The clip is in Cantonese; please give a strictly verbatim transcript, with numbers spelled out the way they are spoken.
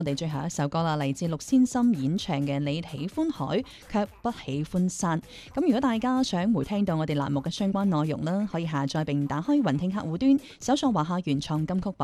我哋最後一首歌啦，嚟自陸先生演唱嘅《你喜歡海卻不喜歡山》。咁如果大家想回聽到我哋欄目嘅相關內容啦，可以下載並打開雲聽客戶端，搜索華夏原創金曲榜。